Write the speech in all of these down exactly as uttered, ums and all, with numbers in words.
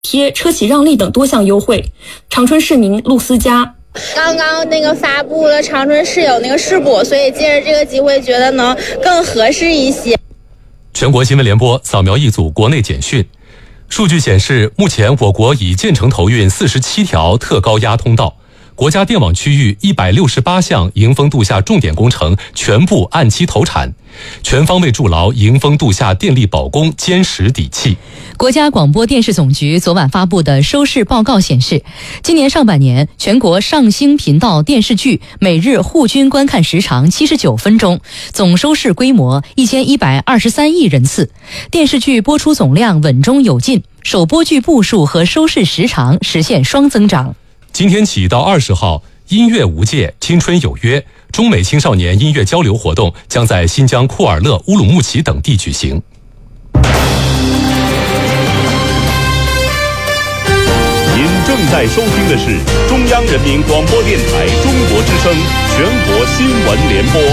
贴、车企让利等多项优惠。长春市民陆思佳。 刚刚那个发布了长春市有那个试补，所以借着这个机会觉得能更合适一些。 全国新闻联播扫描一组国内简讯。数据显示，目前我国已建成投运四十七条特高压通道，国家电网区域一百六十八项迎峰度夏重点工程全部按期投产，全方位筑牢迎峰度夏电力保供坚实底气。 国家广播电视总局昨晚发布的收视报告显示，今年上半年全国上星频道电视剧每日户均观看时长七十九分钟，总收视规模一千一百二十三亿人次，电视剧播出总量稳中有进，首播剧部数和收视时长实现双增长。 今天起到二十号，音乐无界，青春有约中美青少年音乐交流活动将在新疆库尔勒、乌鲁木齐等地举行。 您正在收听的是中央人民广播电台中国之声全国新闻联播。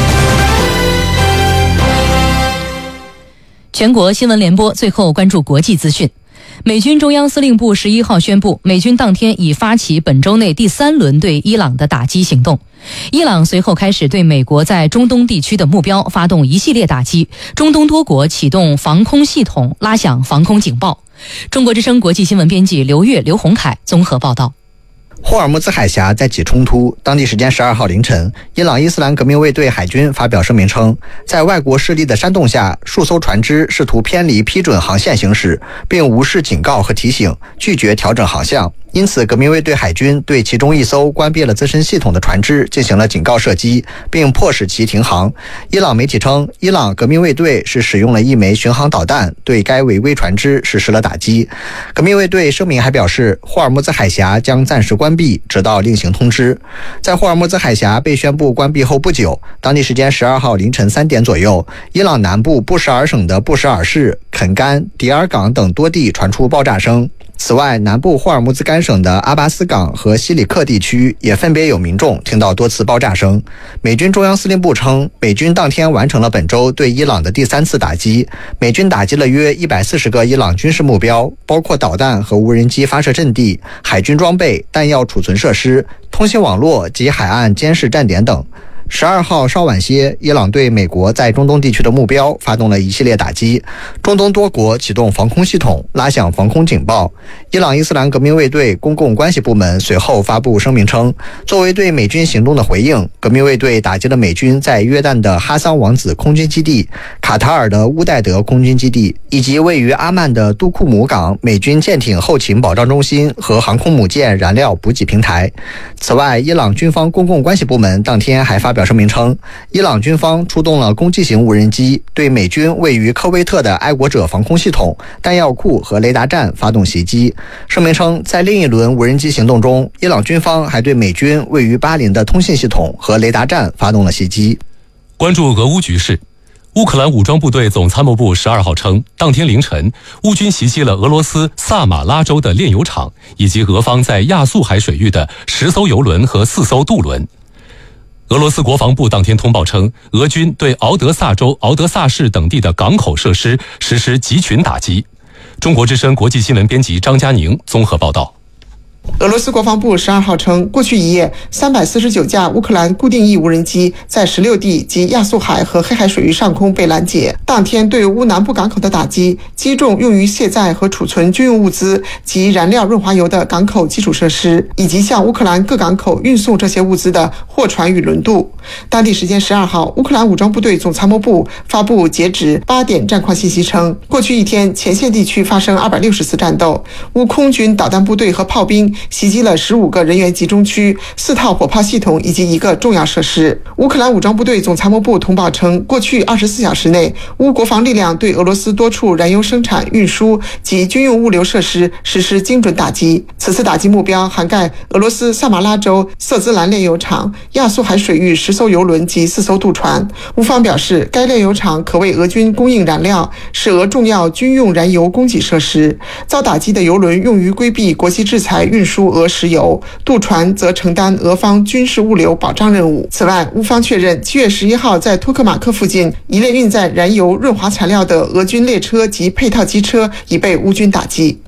全国新闻联播最后关注国际资讯。美军中央司令部十一号宣布，美军当天已发起本周内第三轮对伊朗的打击行动。伊朗随后开始对美国在中东地区的目标发动一系列打击，中东多国启动防空系统，拉响防空警报。中国之声国际新闻编辑刘越、刘洪凯综合报道。 霍尔木兹海峡再起冲突，当地时间十二号凌晨，伊朗伊斯兰革命卫队海军发表声明称，在外国势力的煽动下，数艘船只试图偏离批准航线行驶，并无视警告和提醒，拒绝调整航向。因此，革命卫队海军对其中一艘关闭了自身系统的船只进行了警告射击，并迫使其停航。伊朗媒体称，伊朗革命卫队是使用了一枚巡航导弹对该违规船只实施了打击。革命卫队声明还表示，霍尔木兹海峡将暂时关闭，直到另行通知。在霍尔木兹海峡被宣布关闭后不久，当地时间十二号凌晨三点左右，伊朗南部布什尔省的布什尔市、肯干、迪尔港等多地传出爆炸声。此外，南部霍尔木兹干省的阿巴斯港和西里克地区也分别有民众听到多次爆炸声。美军中央司令部称，美军当天完成了本周对伊朗的第三次打击，美军打击了约一百四十个伊朗军事目标，包括导弹和无人机发射阵地、海军装备、弹药储存设施、通信网络及海岸监视站点等。十二号稍晚些，伊朗对美国在中东地区的目标发动了一系列打击，中东多国启动防空系统，拉响防空警报。伊朗伊斯兰革命卫队公共关系部门随后发布声明称，作为对美军行动的回应，革命卫队打击了美军在约旦的哈桑王子空军基地、卡塔尔的乌代德空军基地，以及位于阿曼的杜库姆港美军舰艇后勤保障中心和航空母舰燃料补给平台。此外，伊朗军方公共关系部门当天还发表声明称，伊朗军方出动了攻击型无人机，对美军位于科威特的爱国者防空系统、弹药库和雷达站发动袭击。声明称，在另一轮无人机行动中，伊朗军方还对美军位于巴林的通信系统和雷达站发动了袭击。 关注俄乌局势，乌克兰武装部队总参谋部十二号称，当天凌晨，乌军袭击了俄罗斯萨马拉州的炼油厂，以及俄方在亚速海水域的十艘油轮和四艘渡轮。俄罗斯国防部当天通报称，俄军对敖德萨州敖德萨市等地的港口设施实施集群打击。中国之声国际新闻编辑张佳宁综合报道。 俄罗斯国防部十二号称，过去一夜，三百四十九架乌克兰固定翼无人机在十六地及亚速海和黑海水域上空被拦截。当天对乌南部港口的打击击中用于卸载和储存军用物资及燃料润滑油的港口基础设施，以及向乌克兰各港口运送这些物资的货船与轮渡。当地时间十二号，乌克兰武装部队总参谋部发布截止八点战况信息称，过去一天前线地区发生二百六十次战斗，乌空军导弹部队和炮兵袭击了十五个人员集中区、四套火炮系统以及一个重要设施。乌克兰武装部队总参谋部通报称，过去二十四小时内，乌国防力量对俄罗斯多处燃油生产、运输及军用物流设施实施精准打击。此次打击目标涵盖俄罗斯萨马拉州瑟兹兰炼油厂、亚速海水域十艘油轮及四艘渡船。乌方表示，该炼油厂可为俄军供应燃料，是俄重要军用燃油供给设施。遭打击的油轮用于规避国际制裁运输俄石油，渡船则承担俄方军事物流保障任务。此外，乌方确认七月十一号在托克马克附近一列运载燃油润滑材料的俄军列车及配套机车已被乌军打击。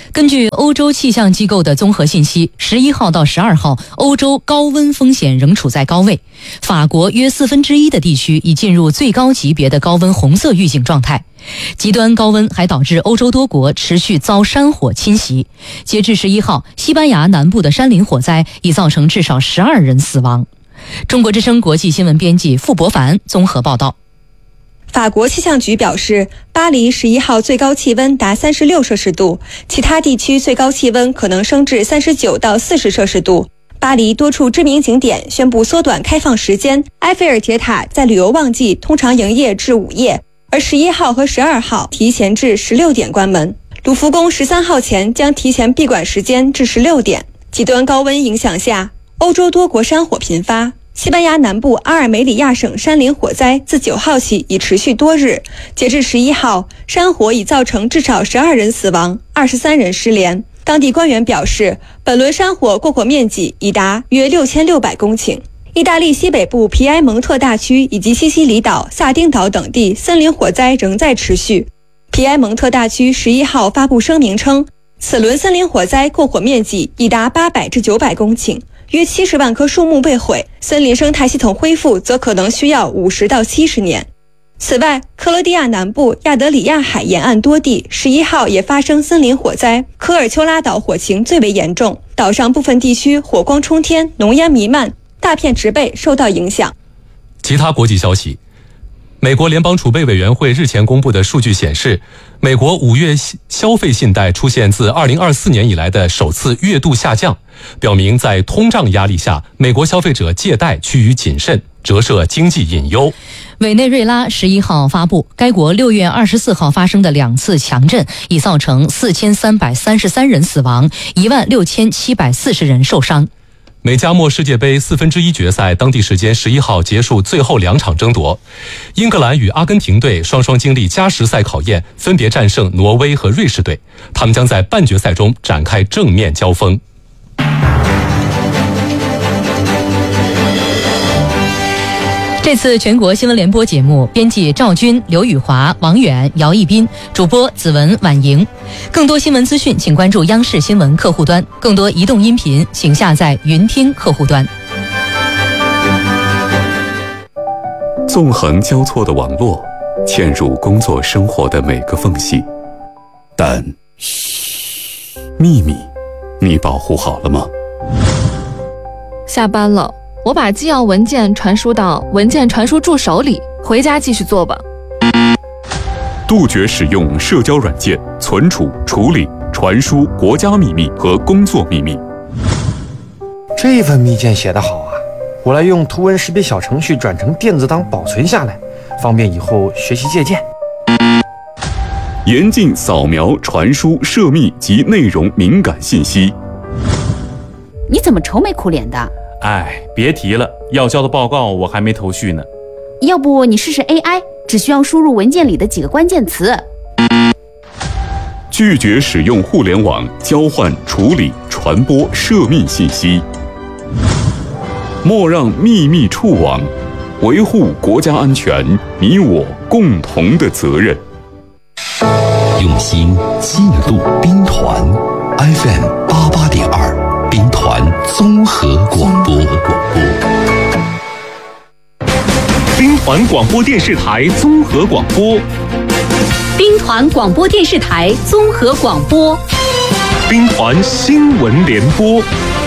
根据欧洲气象机构的综合信息，十一号到十二号，欧洲高温风险仍处在高位。法国约四分之一的地区已进入最高级别的高温红色预警状态。极端高温还导致欧洲多国持续遭山火侵袭。截至十一号，西班牙南部的山林火灾已造成至少十二人死亡。中国之声国际新闻编辑傅博凡综合报道。 法国气象局表示，巴黎十一号最高气温达三十六摄氏度，其他地区最高气温可能升至三十九到四十摄氏度。巴黎多处知名景点宣布缩短开放时间，埃菲尔铁塔在旅游旺季通常营业至午夜，而十一号和十二号提前至十六点关门。卢浮宫十三号前将提前闭馆时间至十六点。极端高温影响下，欧洲多国山火频发。西班牙南部阿尔梅里亚省山林火灾自九号起已持续多日，截至十一号，山火已造成至少十二人死亡，二十三人失联。当地官员表示，本轮山火过火面积已达约六千六百公顷。意大利西北部皮埃蒙特大区以及西西里岛、萨丁岛等地森林火灾仍在持续。皮埃蒙特大区十一号发布声明称，此轮森林火灾过火面积已达八百至九百公顷。约七十万棵树木被毁，森林生态系统恢复则可能需要五十到七十年。此外，克罗地亚南部亚德里亚海沿岸多地十一号也发生森林火灾，科尔丘拉岛火情最为严重，岛上部分地区火光冲天，浓烟弥漫，大片植被受到影响。 其他国际消息，美国联邦储备委员会日前公布的数据显示，美国五月消费信贷出现自二零二四年以来的首次月度下降，表明在通胀压力下，美国消费者借贷趋于谨慎，折射经济隐忧。 委内瑞拉十一号发布，该国六月二十四号发生的两次强震已造成四千三百三十三人死亡，一万六千七百四十人受伤。 美加墨世界杯四分之一决赛当地时间十一号结束最后两场争夺，英格兰与阿根廷队双双经历加时赛考验，分别战胜挪威和瑞士队，他们将在半决赛中展开正面交锋。 这次全国新闻联播节目，编辑赵军、刘宇华、王远、姚一斌，主播子文、婉莹。更多新闻资讯，请关注央视新闻客户端；更多移动音频，请下载云听客户端。 纵横交错的网络，嵌入工作生活的每个缝隙。但，嘘，秘密，你保护好了吗？ 下班了。我把纪要文件传输到文件传输助手里，回家继续做吧。 杜绝使用社交软件存储、处理、传输国家秘密和工作秘密。 这份密件写得好啊，我来用图文识别小程序转成电子档保存下来，方便以后学习借鉴。 严禁扫描、传输涉密及内容敏感信息。 你怎么愁眉苦脸的？ 哎，别提了，要交的报告我还没头绪呢。 要不你试试 A I， 只需要输入文件里的几个关键词。 拒绝使用互联网交换、处理、传播涉密信息。莫让秘密触网，维护国家安全，你我共同的责任。 用心记录兵团 F M 八八点二。兵团综合广播， 兵团广播电视台综合广播， 兵团广播电视台综合广播， 兵团新闻联播。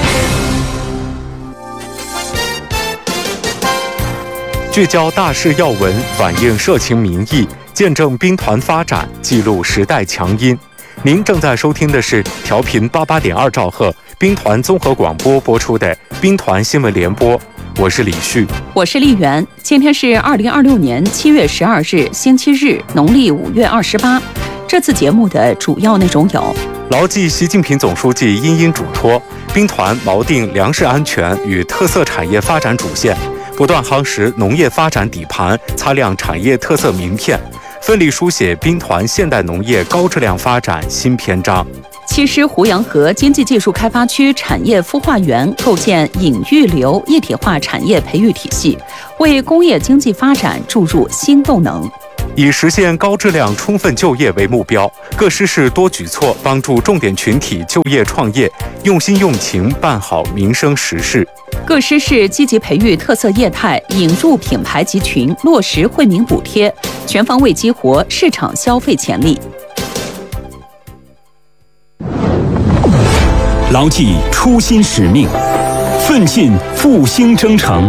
聚焦大事要闻，反映社情民意，见证兵团发展，记录时代强音。您正在收听的是调频八八点二兆赫兵团综合广播播出的兵团新闻联播，我是李旭， 我是丽媛。今天是二零二六年七月十二日，星期日，农历五月二十八。这次节目的主要内容有： 牢记习近平总书记殷殷嘱托，兵团锚定粮食安全与特色产业发展主线，不断夯实农业发展底盘，擦亮产业特色名片，奋力书写兵团现代农业高质量发展新篇章。 七师胡杨河经济技术开发区产业孵化园构建引育流一体化产业培育体系，为工业经济发展注入新动能。 以实现高质量充分就业为目标，各施市多举措帮助重点群体就业创业，用心用情办好民生实事。 各施市积极培育特色业态，引入品牌集群，落实惠民补贴，全方位激活市场消费潜力。 牢记初心使命，奋进复兴征程。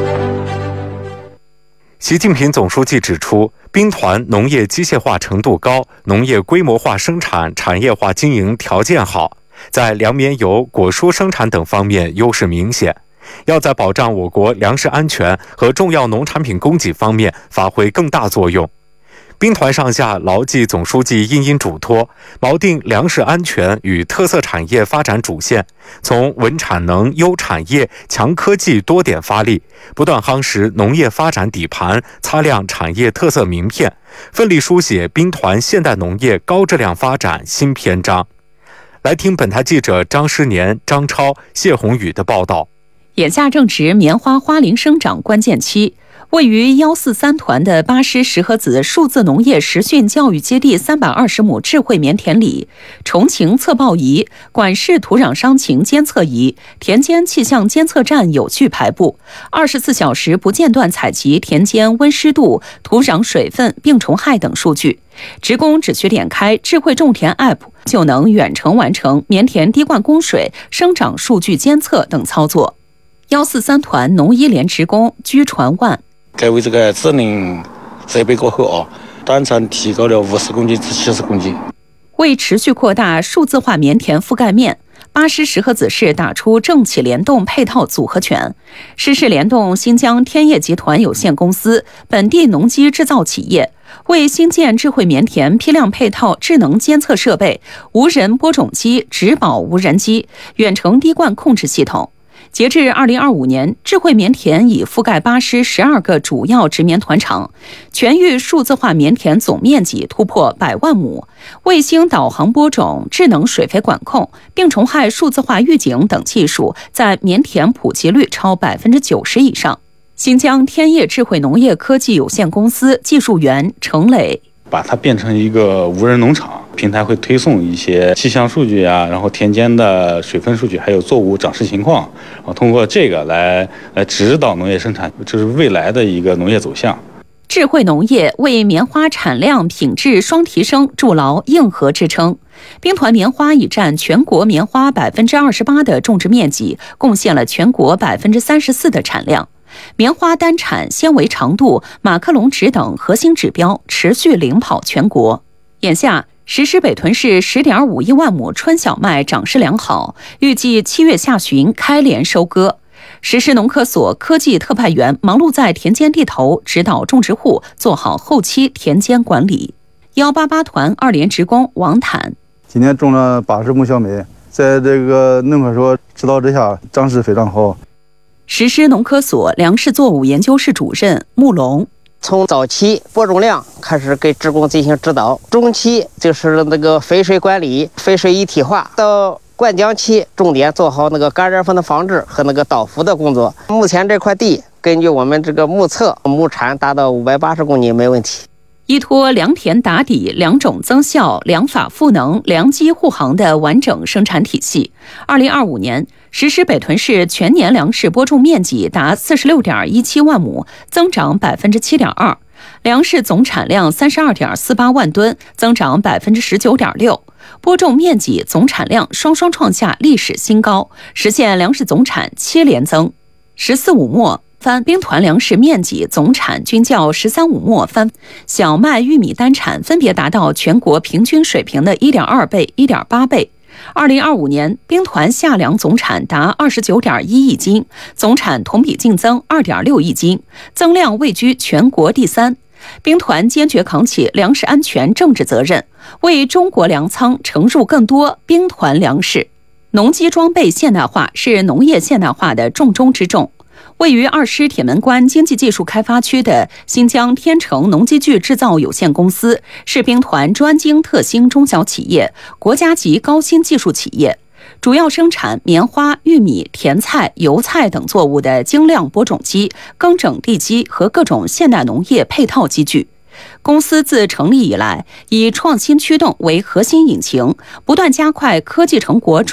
习近平总书记指出，兵团农业机械化程度高，农业规模化生产、产业化经营条件好，在粮棉油、果蔬生产等方面优势明显，要在保障我国粮食安全和重要农产品供给方面发挥更大作用。兵团上下牢记总书记殷殷嘱托，锚定粮食安全与特色产业发展主线，从稳产能、优产业、强科技多点发力，不断夯实农业发展底盘，擦亮产业特色名片，奋力书写兵团现代农业高质量发展新篇章。来听本台记者张诗年、张超、谢宏宇的报道。 眼下正值棉花花龄生长关键期，位于幺四三团的巴师石河子数字农业实训教育基地三百二十亩智慧棉田里，重情测报仪、管式土壤伤情监测仪、田间气象监测站有序排布，二十四小时不间断采集田间温湿度、土壤水分、病虫害等数据。职工只需点开智慧种田 App， 就能远程完成棉田滴灌供水、生长数据监测等操作。幺四三团农医连职工居传万， 改为这个智能设备过后啊，单产提高了五十公斤至七十公斤。 为持续扩大数字化棉田覆盖面，巴师石河子市打出政企联动配套组合拳，实施联动新疆天业集团有限公司、本地农机制造企业，为新建智慧棉田批量配套智能监测设备、无人播种机、植保无人机、远程滴灌控制系统。截至二零二五年，智慧棉田已覆盖巴师十二个主要直棉团场，全域数字化棉田总面积突破百万亩，卫星导航播种、智能水肥管控、病虫害数字化预警等技术在棉田普及率超百分之九十以上。新疆天业智慧农业科技有限公司技术员程磊。 把它变成一个无人农场，平台会推送一些气象数据啊，然后田间的水分数据，还有作物长势情况，然后通过这个来来指导农业生产，这是未来的一个农业走向。 智慧农业为棉花产量、品质双提升筑牢硬核支撑。兵团棉花已占全国棉花百分之二十八的种植面积，贡献了全国百分之三十四的产量。棉花单产、纤维长度、马克龙值等核心指标持续领跑全国。眼下，石狮北屯市 十点五一万亩春小麦长势良好，预计七月下旬开镰收割。石狮农科所科技特派员忙碌在田间地头，指导种植户做好后期田间管理。幺八八团二连职工王坦， 今年种了八十亩小麦，在这个农科所指导之下，长势非常好。 石狮农科所粮食作物研究室主任穆龙， 从早期播种量开始给职工进行指导，中期就是那个肥水管理、肥水一体化，到灌浆期重点做好那个感染分的防治和那个倒伏的工作。目前这块地根据我们这个目测，亩产达到五百八十公斤没问题。 依托良田打底、良种增效、良法赋能、良机护航的完整生产体系，二零二五年，石狮北屯市全年粮食播种面积达四十六点一七万亩，增长百分之七点二，粮食总产量三十二点四八万吨，增长百分之十九点六，播种面积、总产量双双创下历史新高，实现粮食总产七连增。十四五末。番兵团粮食面积总产均较十三五末番小麦、玉米单产分别达到全国平均水平的 一点二倍、一点八倍。二零二五年，兵团夏粮总产达二十九点一亿斤，总产同比净增二点六亿斤，增量位居全国第三。兵团坚决扛起粮食安全政治责任，为中国粮仓盛入更多兵团粮食。农机装备现代化是农业现代化的重中之重。位于二师铁门关经济技术开发区的新疆天成农机具制造有限公司是兵团专精特新中小企业、国家级高新技术企业，主要生产棉花、玉米、甜菜、油菜等作物的精量播种机、耕整地机和各种现代农业配套机具。 公司自成立以来，以创新驱动为核心引擎，不断加快科技成果